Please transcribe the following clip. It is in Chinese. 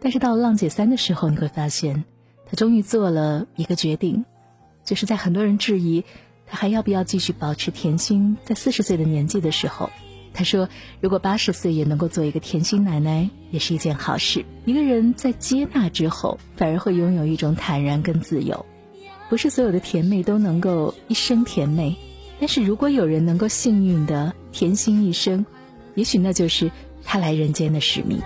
但是到了浪姐3的时候，你会发现她终于做了一个决定，就是在很多人质疑她还要不要继续保持甜心在40岁的年纪的时候，她说如果80岁也能够做一个甜心奶奶也是一件好事。一个人在接纳之后反而会拥有一种坦然跟自由。不是所有的甜妹都能够一生甜妹，但是如果有人能够幸运的甜心一生，也许那就是她来人间的使命。